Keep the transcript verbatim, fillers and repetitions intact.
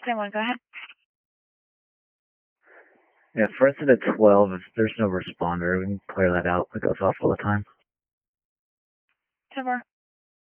ten one, go ahead. Yeah, for incident twelve, if there's no responder, we can clear that out. It goes off all the time. ten four.